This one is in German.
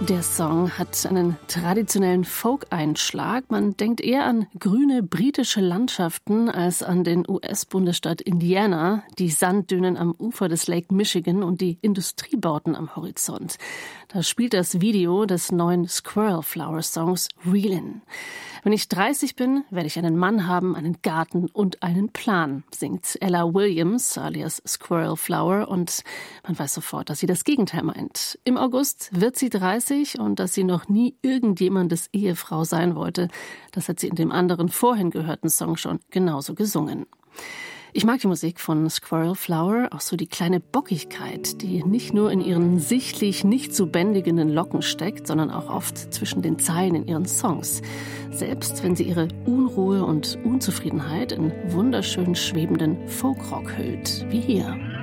Der Song hat einen traditionellen Folk-Einschlag. Man denkt eher an grüne britische Landschaften als an den US-Bundesstaat Indiana, die Sanddünen am Ufer des Lake Michigan und die Industriebauten am Horizont. Da spielt das Video des neuen Squirrel Flower Songs Reelin'. Wenn ich 30 bin, werde ich einen Mann haben, einen Garten und einen Plan, singt Ella Williams alias Squirrel Flower, und man weiß sofort, dass sie das Gegenteil meint. Im August wird sie 30 und dass sie noch nie irgendjemandes Ehefrau sein wollte, das hat sie in dem anderen vorhin gehörten Song schon genauso gesungen. Ich mag die Musik von Squirrel Flower, auch so die kleine Bockigkeit, die nicht nur in ihren sichtlich nicht zu bändigenden Locken steckt, sondern auch oft zwischen den Zeilen in ihren Songs. Selbst wenn sie ihre Unruhe und Unzufriedenheit in wunderschön schwebenden Folkrock hüllt, wie hier.